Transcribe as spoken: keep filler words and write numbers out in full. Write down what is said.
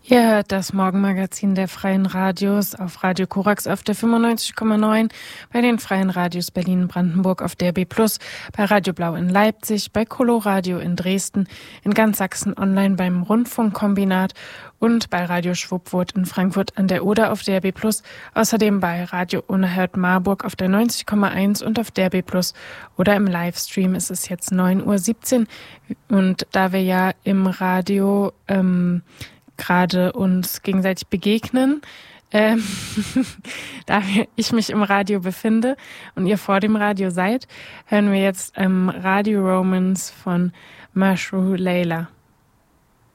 Ihr hört das Morgenmagazin der Freien Radios auf Radio Korax auf der fünfundneunzig Komma neun, bei den Freien Radios Berlin und Brandenburg auf der B plus, bei Radio Blau in Leipzig, bei Coloradio in Dresden, in ganz Sachsen online beim Rundfunkkombinat und bei Radio Schwuppwurth in Frankfurt an der Oder auf der B plus, außerdem bei Radio Unerhört Marburg auf der neunzig Komma eins und auf der B plus oder im Livestream ist es jetzt neun Uhr siebzehn und da wir ja im Radio ähm, gerade uns gegenseitig begegnen, ähm, da ich mich im Radio befinde und ihr vor dem Radio seid, hören wir jetzt ähm, Radio Romance von Mashrou Leila.